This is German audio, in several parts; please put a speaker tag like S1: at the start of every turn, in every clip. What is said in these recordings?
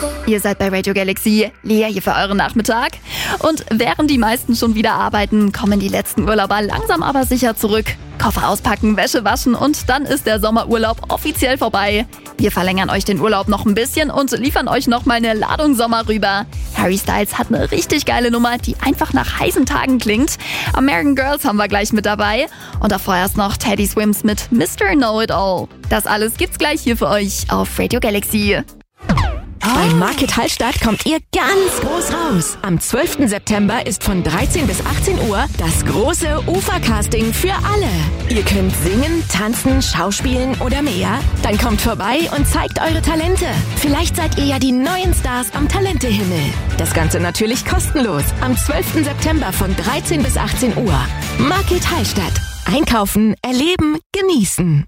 S1: Ihr seid bei Radio Galaxy, Lea hier für euren Nachmittag. Und während die meisten schon wieder arbeiten, kommen die letzten Urlauber langsam aber sicher zurück. Koffer auspacken, Wäsche waschen und dann ist der Sommerurlaub offiziell vorbei. Wir verlängern euch den Urlaub noch ein bisschen und liefern euch noch mal eine Ladung Sommer rüber. Harry Styles hat eine richtig geile Nummer, die einfach nach heißen Tagen klingt. American Girls haben wir gleich mit dabei. Und davor erst noch Teddy Swims mit Mr. Know-It-All. Das alles gibt's gleich hier für euch auf Radio Galaxy.
S2: Bei Market Hallstatt kommt ihr ganz groß raus. Am 12. September ist von 13 bis 18 Uhr das große Ufercasting für alle. Ihr könnt singen, tanzen, schauspielen oder mehr. Dann kommt vorbei und zeigt eure Talente. Vielleicht seid ihr ja die neuen Stars am Talentehimmel. Das Ganze natürlich kostenlos. Am 12. September von 13 bis 18 Uhr. Market Hallstatt. Einkaufen, erleben, genießen.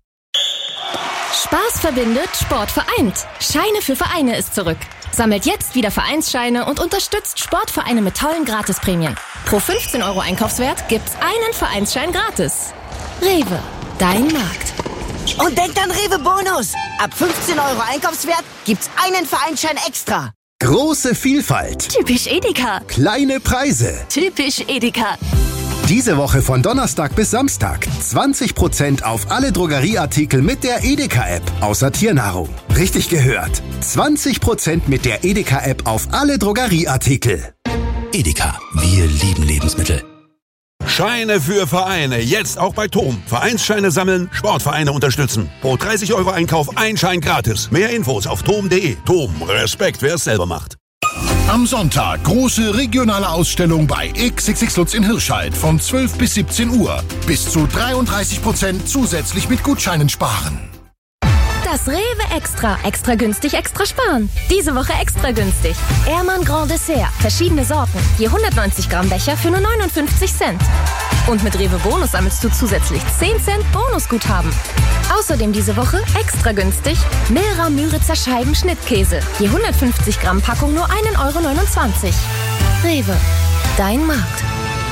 S3: Spaß verbindet, Sport vereint. Scheine für Vereine ist zurück. Sammelt jetzt wieder Vereinsscheine und unterstützt Sportvereine mit tollen Gratisprämien. Pro 15 € Einkaufswert gibt's einen Vereinsschein gratis. Rewe, dein Markt.
S4: Und denkt an Rewe Bonus. Ab 15 € Einkaufswert gibt's einen Vereinsschein extra.
S5: Große Vielfalt.
S1: Typisch Edeka.
S5: Kleine Preise.
S1: Typisch Edeka.
S5: Diese Woche von Donnerstag bis Samstag 20% auf alle Drogerieartikel mit der Edeka-App, außer Tiernahrung. Richtig gehört. 20% mit der Edeka-App auf alle Drogerieartikel.
S6: Edeka, wir lieben Lebensmittel.
S7: Scheine für Vereine, jetzt auch bei TOM. Vereinsscheine sammeln, Sportvereine unterstützen. Pro 30 € Einkauf ein Schein gratis. Mehr Infos auf tom.de. TOM, Respekt, wer es selber macht.
S8: Am Sonntag große regionale Ausstellung bei XXX Lutz in Hirschalt von 12 bis 17 Uhr. Bis zu 33% zusätzlich mit Gutscheinen sparen.
S3: Das Rewe Extra. Extra günstig, extra sparen. Diese Woche extra günstig. Ehrmann Grand Dessert. Verschiedene Sorten. Je 190 Gramm Becher für nur 59 Cent. Und mit Rewe Bonus sammelst du zusätzlich 10 Cent Bonusguthaben. Außerdem diese Woche extra günstig Milra Müritzer Scheiben Schnittkäse. Je 150 Gramm Packung nur 1,29 €. Rewe, dein Markt.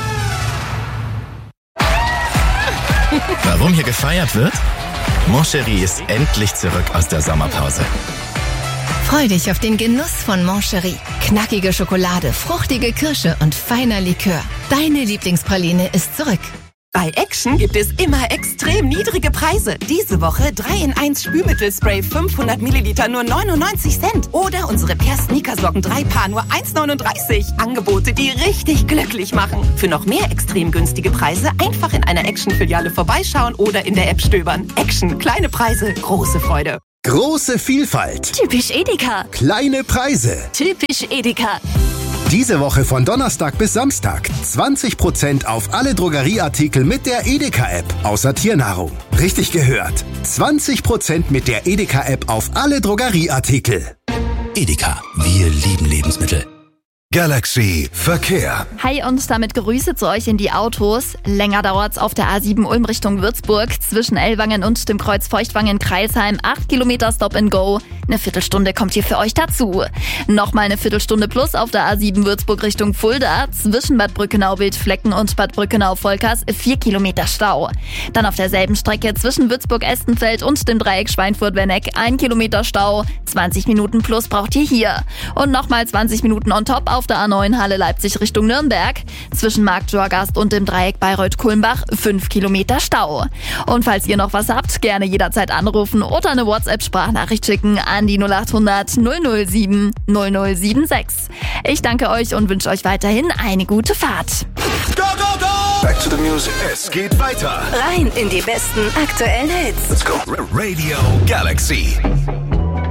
S6: Warum hier gefeiert wird? Moncherie ist endlich zurück aus der Sommerpause.
S2: Freu dich auf den Genuss von Moncherie. Knackige Schokolade, fruchtige Kirsche und feiner Likör. Deine Lieblingspraline ist zurück.
S9: Bei Action gibt es immer extrem niedrige Preise. Diese Woche 3-in-1 Spülmittelspray 500 Milliliter nur 99 Cent. Oder unsere Per-Sneakersocken 3 Paar nur 1,39. Angebote, die richtig glücklich machen. Für noch mehr extrem günstige Preise einfach in einer Action-Filiale vorbeischauen oder in der App stöbern. Action, kleine Preise, große Freude.
S5: Große Vielfalt.
S1: Typisch Edeka.
S5: Kleine Preise.
S1: Typisch Edeka.
S5: Diese Woche von Donnerstag bis Samstag 20% auf alle Drogerieartikel mit der Edeka-App, außer Tiernahrung. Richtig gehört. 20% mit der Edeka-App auf alle Drogerieartikel.
S6: Edeka, wir lieben Lebensmittel.
S8: Galaxy Verkehr.
S1: Hi und damit Grüße zu euch in die Autos. Länger dauert's auf der A7 Ulm Richtung Würzburg zwischen Ellwangen und dem Kreuz Feuchtwangen-Kreisheim. 8 Kilometer Stop and Go. Eine Viertelstunde kommt hier für euch dazu. Nochmal eine Viertelstunde plus auf der A7 Würzburg Richtung Fulda. Zwischen Bad Brückenau-Wildflecken und Bad Brückenau-Volkers 4 Kilometer Stau. Dann auf derselben Strecke zwischen Würzburg-Estenfeld und dem Dreieck Schweinfurt-Werneck 1 Kilometer Stau. 20 Minuten plus braucht ihr hier. Und nochmal 20 Minuten on top auf der A9 Halle Leipzig Richtung Nürnberg. Zwischen Marktjorgast und dem Dreieck Bayreuth-Kulmbach 5 Kilometer Stau. Und falls ihr noch was habt, gerne jederzeit anrufen oder eine WhatsApp-Sprachnachricht schicken an die 0800 007 0076. Ich danke euch und wünsche euch weiterhin eine gute Fahrt.
S8: Go, go, go! Back to the music. Es geht weiter.
S2: Rein in die besten aktuellen Hits.
S8: Let's go. Radio Galaxy.